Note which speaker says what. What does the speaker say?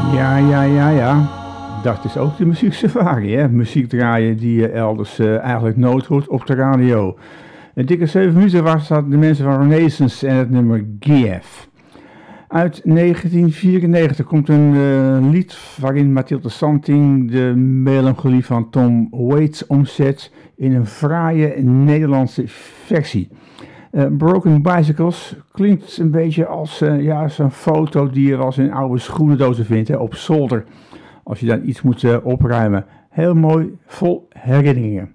Speaker 1: Ja. Dat is ook de muzieksafari, hè? Muziek draaien die je elders eigenlijk nooit hoort op de radio. Een dikke 7 minuten was dat de mensen van Renaissance en het nummer Kiev. Uit 1994 komt een lied waarin Mathilde Santing de melancholie van Tom Waits omzet in een fraaie Nederlandse versie. Broken Bicycles klinkt een beetje als zo'n foto die je als in oude schoenendozen vindt, hè, op zolder. Als je dan iets moet opruimen. Heel mooi, vol herinneringen.